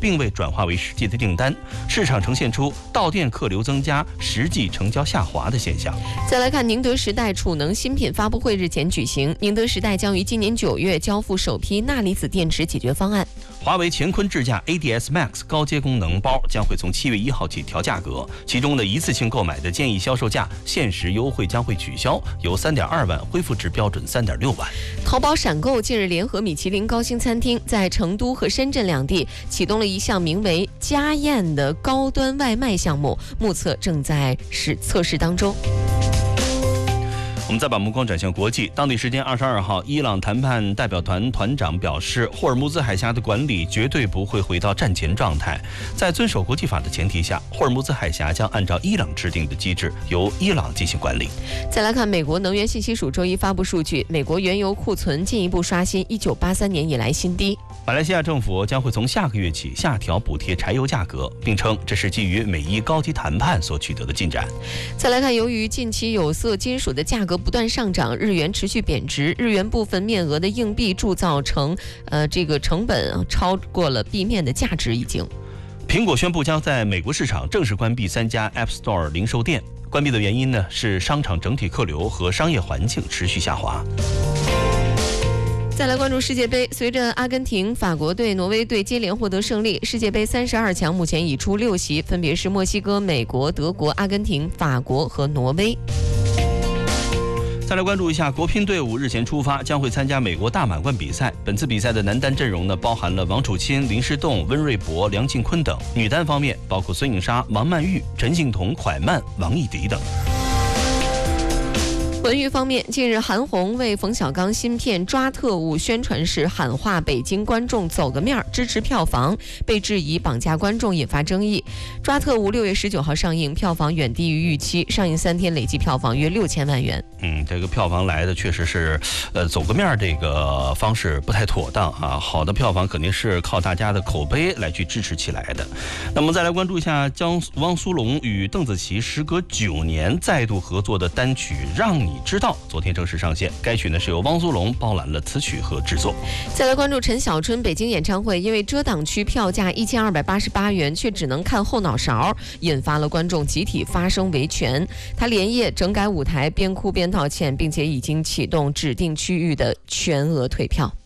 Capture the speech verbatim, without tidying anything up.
并未转化为实际的订单，市场呈现出到店客流增加、实际成交下滑的现象。 再来看宁德时代储能新品发布会日前举行，宁德时代将于今年九月交付首批钠离子电池解决方案。 华为乾坤智驾 A D S Max 高阶功能包将会从七月一号起调价格，其中的一次性购买的建议销售价限时优惠将会取消，由三点二万恢复至标准三点六万。 淘宝闪购近日联合米其林高星餐厅，在成都和深圳两地启动了一项名为“家宴”的高端外卖项目，目测正在试测试当中。 我们再把目光转向国际，当地时间二十二号，伊朗谈判代表团团长表示，霍尔木兹海峡的管理绝对不会回到战前状态，在遵守国际法的前提下，霍尔木兹海峡将按照伊朗制定的机制由伊朗进行管理。 再来看美国能源信息署周一发布数据，美国原油库存进一步刷新一九八三年以来新低。 马来西亚政府将会从下个月起下调补贴柴油价格，并称这是基于美伊高级谈判所取得的进展。 再来看，由于近期有色金属的价格不断上涨，日元持续贬值，日元部分面额的硬币铸造成呃这个成本超过了币面的价值已经。 苹果宣布将在美国市场正式关闭三家 App Store 零售店，关闭的原因呢是商场整体客流和商业环境持续下滑。 再来关注世界杯，随着阿根廷、法国队、挪威队接连获得胜利，世界杯三十二强目前已出六席，分别是墨西哥、美国、德国、阿根廷、法国和挪威。 再来关注一下国乒队伍日前出发，将会参加美国大满贯比赛。本次比赛的男单阵容呢，包含了王楚钦、林诗栋、温瑞博、梁靖昆等；女单方面包括孙颖莎、王曼玉、陈幸同、蒯曼、王艺迪等。 文娱方面，近日韩红为冯小刚新片《抓特务》宣传时喊话北京观众走个面支持票房，被质疑绑架观众，引发争议。《抓特务》六月十九号上映，票房远低于预期，上映三天累计票房约六千万元。 嗯，这个票房来的确实是，呃，走个面这个方式不太妥当啊。好的票房肯定是靠大家的口碑来去支持起来的。那么再来关注一下江汪苏泷与邓紫棋时隔九年再度合作的单曲《让你知道》，昨天正式上线。该曲呢是由汪苏泷包揽了词曲和制作。 再来关注陈小春北京演唱会，因为遮挡区票价一千二百八十八元，却只能看后脑勺，引发了观众集体发声维权。他连夜整改舞台，边哭边道歉，并且已经启动指定区域的全额退票。